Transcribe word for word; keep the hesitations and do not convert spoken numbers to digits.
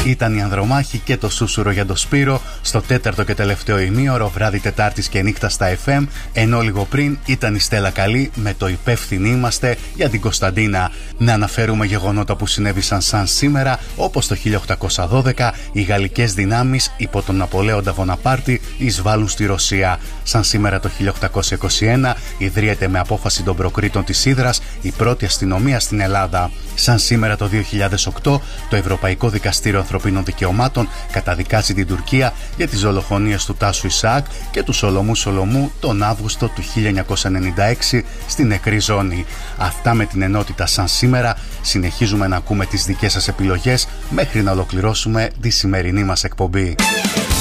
Ήταν η Ανδρομάχη και το Σούσουρο για το Σπύρο στο τέταρτο και τελευταίο ημίωρο, βράδυ Τετάρτης και νύχτα στα εφ εμ. Ενώ λίγο πριν ήταν η Στέλλα Καλή με το υπεύθυνοι είμαστε για την Κωνσταντίνα. Να αναφέρουμε γεγονότα που συνέβησαν σαν σήμερα, όπως το χίλια οκτακόσια δώδεκα οι γαλλικές δυνάμεις υπό τον Ναπολέοντα Βοναπάρτη εισβάλλουν στη Ρωσία. Σαν σήμερα το χίλια οκτακόσια είκοσι ένα ιδρύεται με απόφαση των προκρήτων της Ύδρας η πρώτη αστυνομία στην Ελλάδα. Σαν σήμερα το δύο χιλιάδες οκτώ το Ευρωπαϊκό Δικαστήριο Ανθρωπίνων Δικαιωμάτων καταδικάζει την Τουρκία για τις δολοφονίες του Τάσου Ισαάκ και του Σολομού Σολομού τον Αύγουστο του χίλια εννιακόσια ενενήντα έξι στην νεκρή ζώνη. Αυτά με την ενότητα σαν σήμερα. Συνεχίζουμε να ακούμε τις δικές σας επιλογές μέχρι να ολοκληρώσουμε τη σημερινή μας εκπομπή.